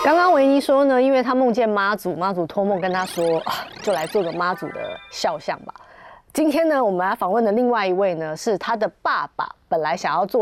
刚刚维尼说呢，因为他梦见妈祖，妈祖托梦跟他说，就来做个妈祖的肖像吧。今天呢，我们来访问的另外一位呢，是他的爸爸，本来想要做